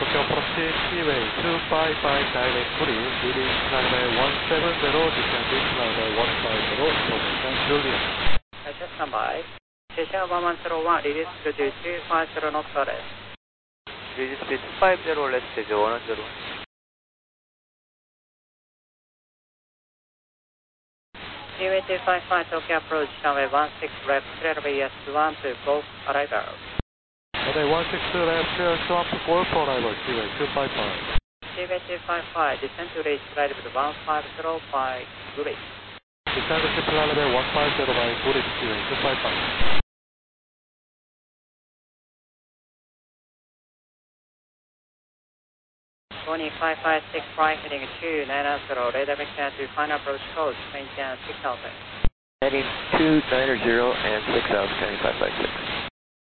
Tokyo approaching Seaway 255 direct clear, leading runway 170, descending runway 150, information Juliet. Just stand by. Station 1101, release speed 250 knots left. Release speed 250 left, 110. Seaway 255, Tokyo approach, runway 16 left, clear BS 1 to Golf arrival. Runway 16 left, clear swap to Golf arrival, Seaway 255. Seaway 255, descend to reach flight level 150 by Zurich. Descend to flight level 150 by Zurich, Seaway 255. 25556 flight heading 290, radar vector to final approach course, maintain 6000. Heading 290 and 6000, 556.